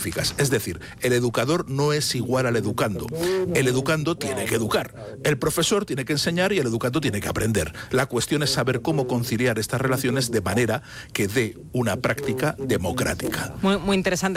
científicas. Es decir, el educador no es igual al educando. El educando tiene que educar. El profesor tiene que enseñar y el educando tiene que aprender. La cuestión es saber cómo conciliar estas relaciones de manera que dé una práctica democrática. Muy interesante.